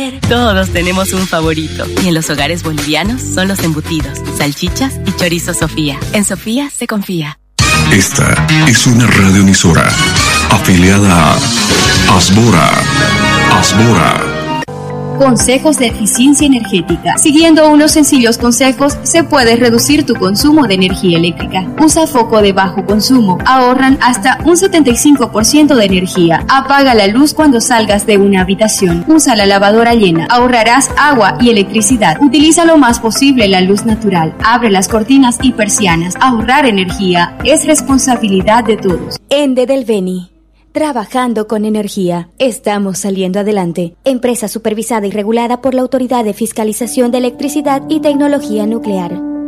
comer. Todos tenemos un favorito. Y en los hogares bolivianos son los embutidos, salchichas y chorizo Sofía. En Sofía se confía. Esta es una radioemisora afiliada a Asbora. Consejos de eficiencia energética. Siguiendo unos sencillos consejos, se puede reducir tu consumo de energía eléctrica. Usa foco de bajo consumo. Ahorran hasta un 75% de energía. Apaga la luz cuando salgas de una habitación. Usa la lavadora llena. Ahorrarás agua y electricidad. Utiliza lo más posible la luz natural. Abre las cortinas y persianas. Ahorrar energía es responsabilidad de todos. Ende del Beni. Trabajando con energía, estamos saliendo adelante. Empresa supervisada y regulada por la Autoridad de Fiscalización de Electricidad y Tecnología Nuclear.